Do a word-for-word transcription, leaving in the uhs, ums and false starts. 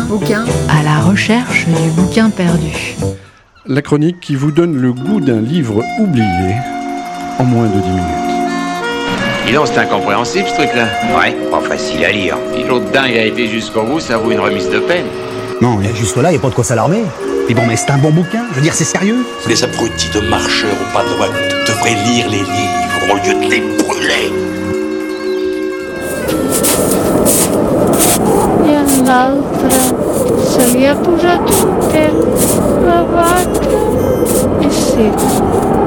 bouquin, à la recherche du bouquin perdu. La chronique qui vous donne le goût d'un livre oublié en moins de dix minutes. Dis donc, c'est incompréhensible ce truc-là. Ouais, pas facile à lire. Si l'autre dingue a été jusqu'au bout, ça vaut une remise de peine. Non, jusque-là, il n'y a pas de quoi s'alarmer. Mais bon, mais c'est un bon bouquin, je veux dire, c'est sérieux. Les abrutis de marcheurs au pas droit devraient lire les livres au lieu de les brûler. I en l'altre se li ha posat un pèl, la vaca, és cec.